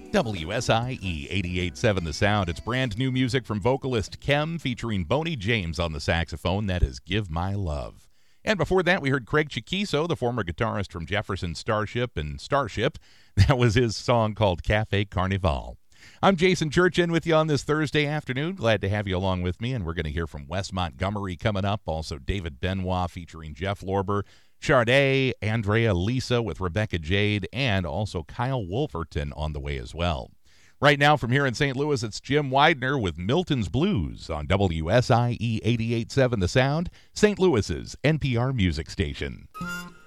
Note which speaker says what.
Speaker 1: WSIE 88.7 The Sound. It's brand new music from vocalist Kem featuring Boney James on the saxophone. That is Give My Love. And before that, we heard Craig Chiquiso, the former guitarist from Jefferson Starship and Starship. That was his song called Cafe Carnival. I'm Jason Churchin with you on this Thursday afternoon. Glad to have you along with me. And we're going to hear from Wes Montgomery coming up. Also, David Benoit featuring Jeff Lorber. Sade, Andrea Lisa with Rebecca Jade, and also Kyle Wolferton on the way as well. Right now from here in St. Louis, it's Jim Widener with Milton's Blues on WSIE 88.7 The Sound, St. Louis's NPR music station.